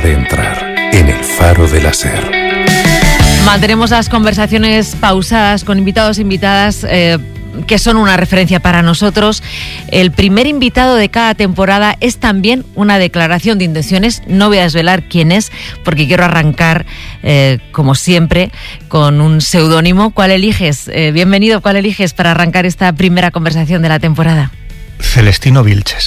de entrar en el Faro de la SER. Mantenemos las conversaciones pausadas con invitados e invitadas que son una referencia para nosotros. El primer invitado de cada temporada es también una declaración de intenciones. No voy a desvelar quién es, porque quiero arrancar, como siempre, con un seudónimo. ¿Cuál eliges? Bienvenido, ¿cuál eliges para arrancar esta primera conversación de la temporada? Celestino Vilches.